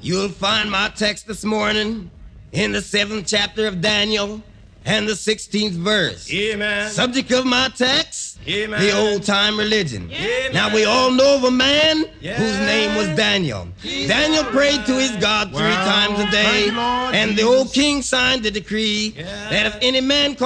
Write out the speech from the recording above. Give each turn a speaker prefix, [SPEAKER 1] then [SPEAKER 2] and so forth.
[SPEAKER 1] You'll find my text this morning in the 7th chapter of Daniel and the 16th verse.
[SPEAKER 2] Amen.
[SPEAKER 1] Subject of my text,
[SPEAKER 2] Amen.
[SPEAKER 1] the old-time religion.
[SPEAKER 2] Amen.
[SPEAKER 1] Now we all know of a man
[SPEAKER 2] Yes.
[SPEAKER 1] whose name was Daniel. Daniel prayed to his God 3 times a day,
[SPEAKER 3] thank you, Lord
[SPEAKER 1] and the
[SPEAKER 3] Jesus.
[SPEAKER 1] old king signed the decree that if any man